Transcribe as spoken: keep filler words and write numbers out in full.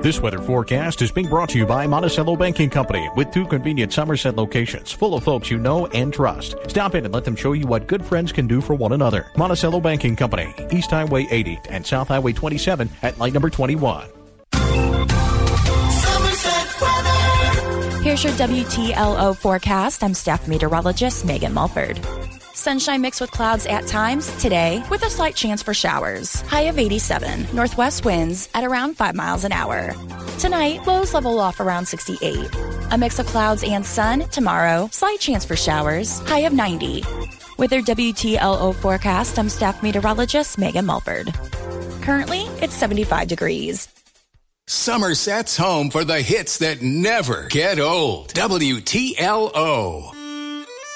This weather forecast is being brought to you by Monticello Banking Company with two convenient Somerset locations full of folks you know and trust. Stop in and let them show you what good friends can do for one another. Monticello Banking Company, East Highway eighty and South Highway twenty-seven at light number twenty-one. Here's your W T L O forecast. I'm staff meteorologist Megan Mulford. Sunshine mixed with clouds at times today with a slight chance for showers. High of eighty-seven. Northwest winds at around five miles an hour. Tonight, lows level off around sixty-eight. A mix of clouds and sun tomorrow. Slight chance for showers. High of ninety. With your W T L O forecast, I'm staff meteorologist Megan Mulford. Currently, it's seventy-five degrees. Somerset's home for the hits that never get old. W T L O.